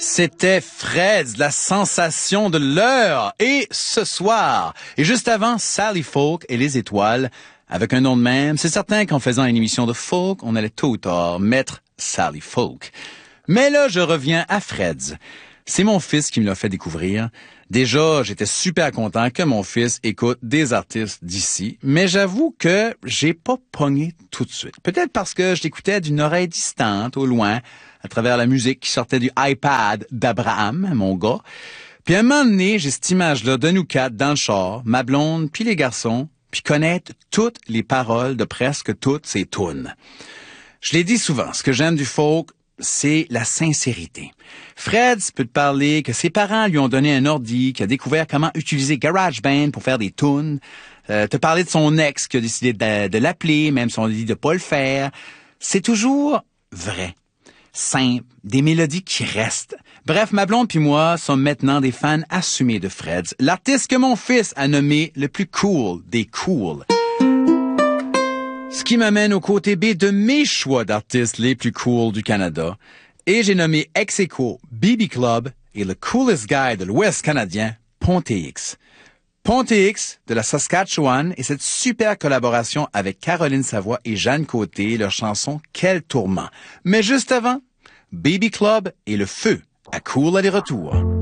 C'était Freds, la sensation de l'heure. Et ce soir, et juste avant, Sally Folk et les Étoiles, avec un nom de même, c'est certain qu'en faisant une émission de folk, on allait tôt ou tard mettre Sally Folk. Mais là, je reviens à Freds. C'est mon fils qui me l'a fait découvrir. Déjà, j'étais super content que mon fils écoute des artistes d'ici, mais j'avoue que j'ai pas pogné tout de suite. Peut-être parce que je l'écoutais d'une oreille distante, au loin, à travers la musique qui sortait du iPad d'Abraham, mon gars. Puis à un moment donné, j'ai cette image-là de nous quatre dans le char, ma blonde, puis les garçons, puis connaître toutes les paroles de presque toutes ces tunes. Je l'ai dit souvent, ce que j'aime du folk, c'est la sincérité. Freds peut te parler que ses parents lui ont donné un ordi, qu'il a découvert comment utiliser GarageBand pour faire des tunes, te parler de son ex qui a décidé de l'appeler, même si on lui dit de pas le faire. C'est toujours vrai, simple, des mélodies qui restent. Bref, ma blonde puis moi sommes maintenant des fans assumés de Freds, l'artiste que mon fils a nommé le plus cool des cools. Ce qui m'amène au côté B de mes choix d'artistes les plus cool du Canada. Et j'ai nommé ex-aequo BB Club et le coolest guy de l'Ouest canadien, Ponté-X. Ponté-X de la Saskatchewan et cette super collaboration avec Caroline Savoie et Jeanne Côté, leur chanson Quel tourment. Mais juste avant, BB Club et le feu à Cool aller-retour.